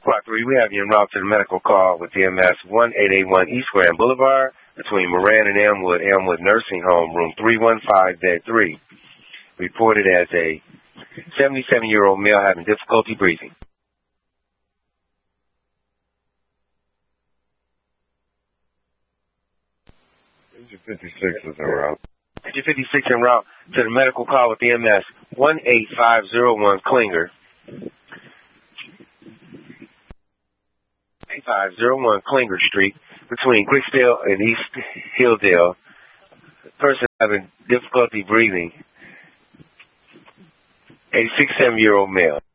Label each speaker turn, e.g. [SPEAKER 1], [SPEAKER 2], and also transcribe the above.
[SPEAKER 1] Squad 3, we have you en route to the medical call with EMS 1881 East Grand Boulevard between Moran and Elmwood Nursing Home, room 315, bed 3. Reported as a 77-year-old male having difficulty breathing.
[SPEAKER 2] Agent 56 is en route.
[SPEAKER 1] Agent 56 en route to the medical call with EMS 18501 Klinger. 8501 Klinger Street between Quicksdale and East Hilldale. Person having difficulty breathing. A 67-year-old male.